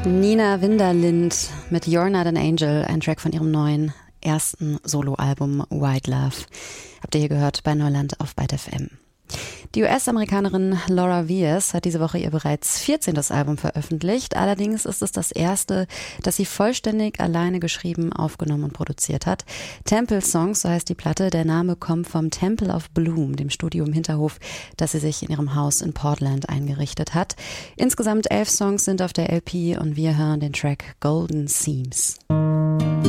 Nina Winderlind mit You're Not an Angel, ein Track von ihrem neuen ersten Soloalbum White Love. Habt ihr hier gehört bei Neuland auf Byte FM. Die US-Amerikanerin Laura Viers hat diese Woche ihr bereits 14. Album veröffentlicht. Allerdings ist es das erste, das sie vollständig alleine geschrieben, aufgenommen und produziert hat. Temple Songs, so heißt die Platte. Der Name kommt vom Temple of Bloom, dem Studio im Hinterhof, das sie sich in ihrem Haus in Portland eingerichtet hat. Insgesamt 11 Songs sind auf der LP und wir hören den Track Golden Seams.